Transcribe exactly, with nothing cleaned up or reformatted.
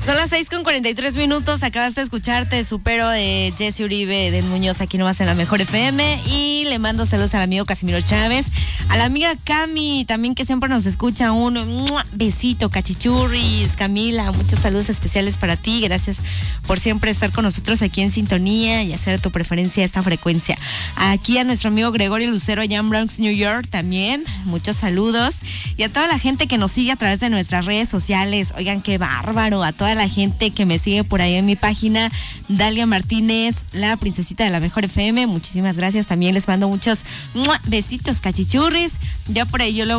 Son las seis con cuarenta y tres minutos. Acabas de escucharte Supero de Jesse Uribe de Muñoz, aquí nomás en la Mejor F M. Y le mando saludos al amigo Casimiro Chávez, a la amiga Cami, también que siempre nos escucha. Un ¡mua! Besito, cachichurris. Camila, muchos saludos especiales para ti. Gracias por siempre estar con nosotros aquí en sintonía y hacer tu preferencia esta frecuencia. Aquí a nuestro amigo Gregorio Lucero allá en Bronx, New York, también muchos saludos. Y a toda la gente que nos sigue a través de nuestras redes sociales. Oigan, qué bárbaro. A toda la gente que me sigue por ahí en mi página, Dalia Martínez, la princesita de la Mejor F M. Muchísimas gracias. También les mando muchos ¡mua! Besitos, cachichurris. Ya por ahí yo lo